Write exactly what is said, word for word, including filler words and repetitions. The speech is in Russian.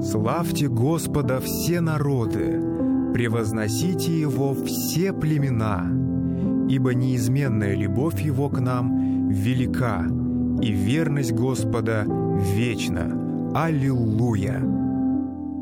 Славьте Господа все народы, превозносите Его все племена, ибо неизменная любовь Его к нам велика, и верность Господа вечна. Аллилуйя!